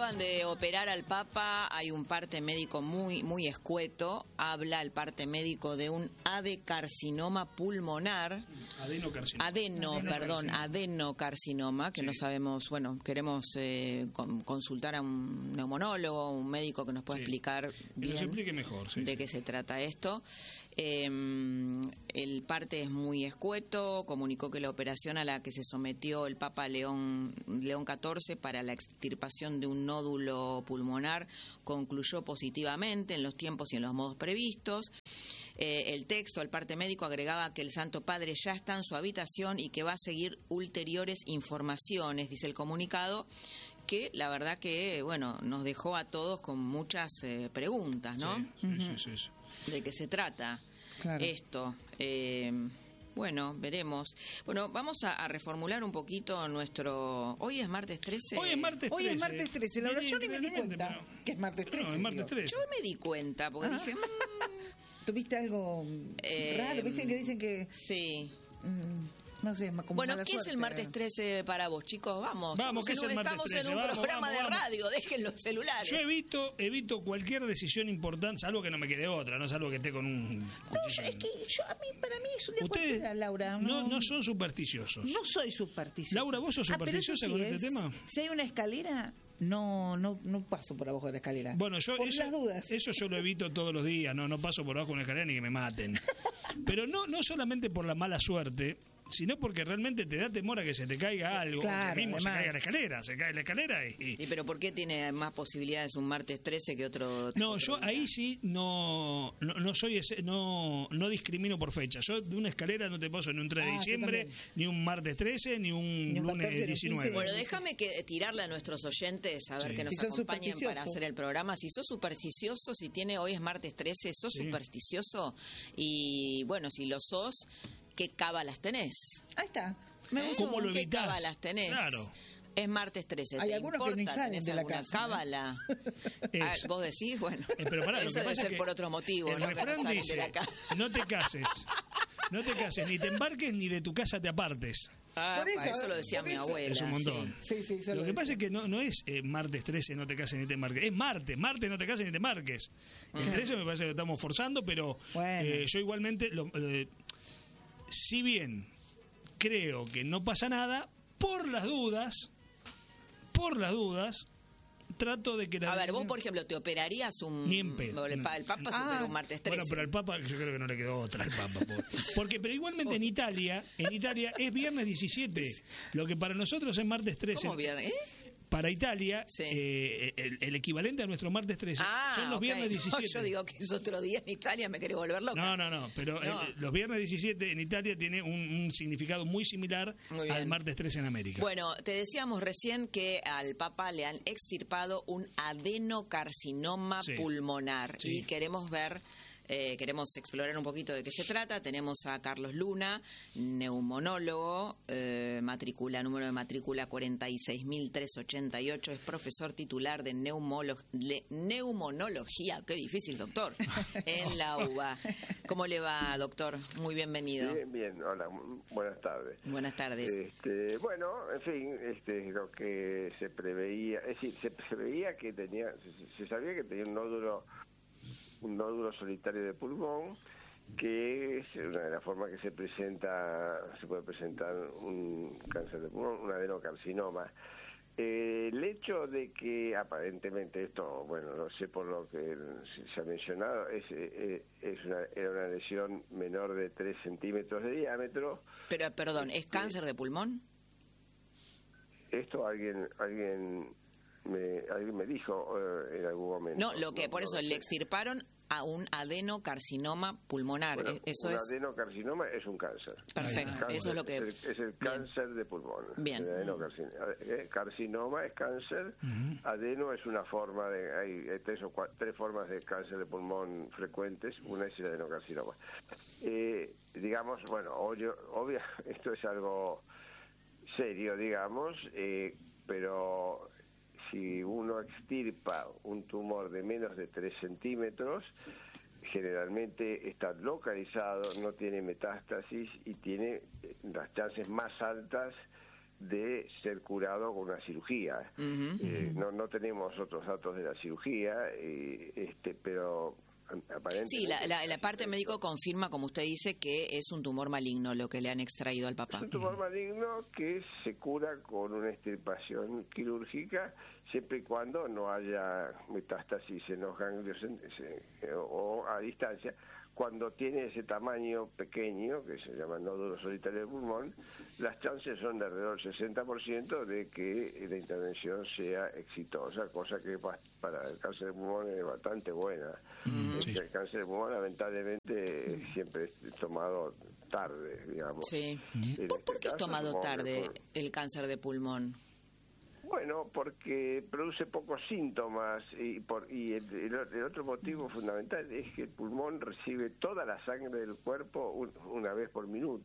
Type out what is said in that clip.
acaban de operar al Papa, hay un parte médico muy escueto, habla el parte médico de un adecarcinoma pulmonar. Adenocarcinoma, que no sabemos, bueno, queremos consultar a un neumonólogo, un médico que nos pueda explicar bien explique mejor, de qué se trata esto. El parte es muy escueto, comunicó que la operación a la que se sometió el Papa León XIV para la extirpación de un nódulo pulmonar concluyó positivamente en los tiempos y en los modos previstos. El texto, el parte médico, agregaba que el Santo Padre ya está en su habitación y que va a seguir ulteriores informaciones, dice el comunicado, que la verdad que, bueno, nos dejó a todos con muchas preguntas, ¿no? Sí. ¿De qué se trata esto? Bueno, veremos. Bueno, vamos a reformular un poquito nuestro... ¿Hoy es martes 13? Hoy es martes 13. La verdad, yo ni me di cuenta que es martes 13. No, es martes 13. Yo me di cuenta, porque dije... ¿Tuviste algo raro? ¿Viste que dicen que...? Sí. No sé, como bueno, mala ¿qué suerte, es el martes 13 para vos, chicos? Vamos, ¿qué es el martes estamos 13? en un programa de radio, dejen los celulares. Yo evito cualquier decisión importante, salvo que no me quede otra, no salvo que esté con un cuchillo. No, es que para mí es un día cualquiera, Laura. No son supersticiosos. No soy supersticiosa. Laura, ¿vos sos supersticiosa con este tema? Si hay una escalera... No paso por abajo de la escalera. Bueno, yo por las dudas. Eso yo lo evito todos los días, no paso por abajo de una escalera ni que me maten. Pero no solamente por la mala suerte, sino porque realmente te da temor a que se te caiga algo. Claro, mismo además. se cae la escalera y... ¿Y pero por qué tiene más posibilidades un martes 13 que otro? No, yo día? Ahí sí no discrimino por fecha. Yo de una escalera no te paso ni un 3 de diciembre, ni un martes 13, ni un lunes 14, 19. Bueno, déjame tirarle a nuestros oyentes a ver que nos acompañen para hacer el programa. Si sos supersticioso, hoy es martes 13, sos supersticioso y bueno, si lo sos, ¿qué cábalas tenés? Ahí está. ¿Cómo lo evitás? ¿Qué cábalas tenés? Claro. Es martes 13. Hay algunos que ni salen de la casa. Cábala. Vos decís, bueno. Pero pará, eso debe ser por otro motivo. El refrán dice, no te cases, ni te embarques, ni de tu casa te apartes. Por eso lo decía mi abuela. Es un montón. Sí, lo que pasa es que no es martes 13 no te cases ni te embarques. Es martes no te cases ni te embarques. El 13 me parece que lo estamos forzando, pero yo igualmente, si bien creo que no pasa nada, por las dudas, trato de que a ver, vos por ejemplo, ¿te operarías ni en pedo. El Papa superó un martes 13. Bueno, pero al Papa yo creo que no le quedó otra al Papa. Pero igualmente en Italia es viernes 17. Lo que para nosotros es martes 13. ¿Cómo viernes? Para Italia, el equivalente a nuestro martes 13 son los viernes 17. No, yo digo que es otro día en Italia, me quiero volver loca. No, pero los viernes 17 en Italia tiene un significado muy similar al martes 13 en América. Bueno, te decíamos recién que al Papa le han extirpado un adenocarcinoma pulmonar y queremos explorar un poquito de qué se trata. Tenemos a Carlos Luna, neumonólogo, número de matrícula 46.388, es profesor titular de neumonología, qué difícil, doctor, en la UBA. ¿Cómo le va, doctor? Muy bienvenido. Bien, hola, buenas tardes. Buenas tardes. Bueno, en fin, lo que se preveía, es decir, se preveía que se sabía que tenía un nódulo solitario de pulmón, que es una de las formas que se puede presentar un cáncer de pulmón, un adenocarcinoma. El hecho de que aparentemente esto, bueno, no sé por lo que se ha mencionado, era una lesión menor de 3 centímetros de diámetro. Pero, perdón, ¿es cáncer de pulmón? Esto alguien me dijo en algún momento. No, por eso le extirparon a un adenocarcinoma pulmonar. Bueno, un adenocarcinoma es un cáncer. Perfecto, eso es lo que... Es el cáncer de pulmón. Bien. Carcinoma es cáncer, adeno es una forma hay 3 formas de cáncer de pulmón frecuentes, una es el adenocarcinoma. Digamos, bueno, obvio, esto es algo serio, digamos, pero... Si uno extirpa un tumor de menos de 3 centímetros, generalmente está localizado, no tiene metástasis y tiene las chances más altas de ser curado con una cirugía. No tenemos otros datos de la cirugía, pero aparentemente... Sí, la parte médico confirma, como usted dice, que es un tumor maligno lo que le han extraído al papá. Es un tumor maligno que se cura con una extirpación quirúrgica siempre y cuando no haya metástasis en los ganglios o a distancia. Cuando tiene ese tamaño pequeño, que se llama nódulo solitario del pulmón, las chances son de alrededor del 60% de que la intervención sea exitosa, cosa que para el cáncer de pulmón es bastante buena. El cáncer de pulmón, lamentablemente, siempre es tomado tarde, digamos. Sí. ¿Por qué es tomado tarde el cáncer de pulmón? Bueno, porque produce pocos síntomas y el otro motivo fundamental es que el pulmón recibe toda la sangre del cuerpo una vez por minuto.